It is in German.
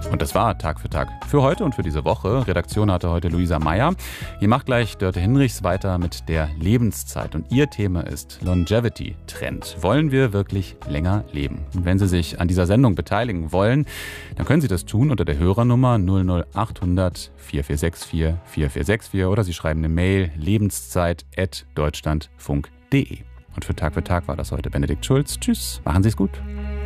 Und das war Tag für Tag für heute und für diese Woche. Redaktion hatte heute Luisa Meyer. Hier macht gleich Dörte Hinrichs weiter mit der Lebenszeit. Und ihr Thema ist Longevity-Trend. Wollen wir wirklich länger leben? Und wenn Sie sich an dieser Sendung beteiligen wollen, dann können Sie das tun unter der Hörernummer 00800 4464 4464 oder Sie schreiben eine Mail lebenszeit@deutschlandfunk.de. Und für Tag war das heute Benedikt Schulz. Tschüss, machen Sie es gut.